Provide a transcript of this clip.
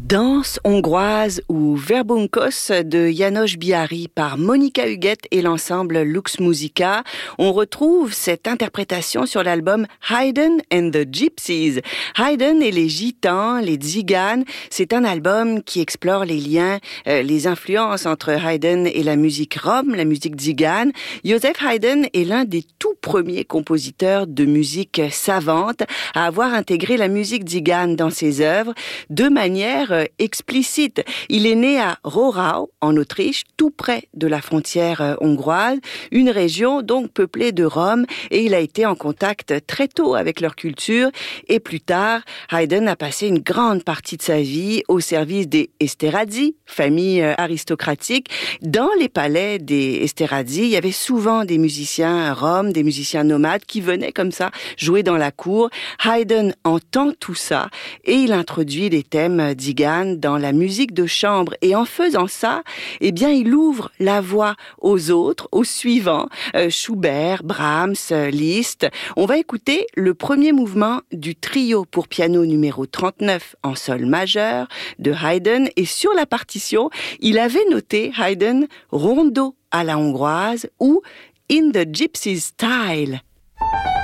Danse hongroise ou Verbunkos de János Bihari par Monika Huguette et l'ensemble Lux Musica. On retrouve cette interprétation sur l'album Haydn and the Gypsies. Haydn et les Gitans, les Tziganes, c'est un album qui explore les liens, les influences entre Haydn et la musique rom, la musique tzigane. József Haydn est l'un des tout premiers compositeurs de musique savante à avoir intégré la musique tzigane dans ses œuvres de manière explicite. Il est né à Rohrau, en Autriche, tout près de la frontière hongroise, une région donc peuplée de Roms, et il a été en contact très tôt avec leur culture, et plus tard, Haydn a passé une grande partie de sa vie au service des Esterházy, famille aristocratique. Dans les palais des Esterházy, il y avait souvent des musiciens roms, des musiciens nomades qui venaient comme ça jouer dans la cour. Haydn entend tout ça et il introduit les thèmes tziganes dans la musique de chambre, et en faisant ça, eh bien, il ouvre la voie aux autres, aux suivants, Schubert, Brahms, Liszt. On va écouter le premier mouvement du trio pour piano numéro 39 en sol majeur de Haydn, et sur la partition, il avait noté Haydn rondo à la hongroise ou in the gypsy style.